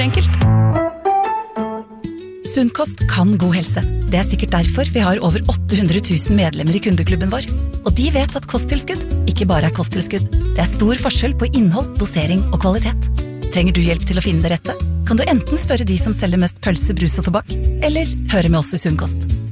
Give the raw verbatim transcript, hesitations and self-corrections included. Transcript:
Enkelt. Sunnkost kan god helse. Det er sikkert derfor vi har over åtte hundre tusen medlemmer i kundeklubben vår. Og de vet at kosttilskudd ikke bare er kosttilskudd. Det er stor forskjell på innhold, dosering og kvalitet. Trenger du hjelp til å finne det rette? Kan du enten spørre de som selger mest pølse, brus og tobakk, eller høre med oss i Sunnkost.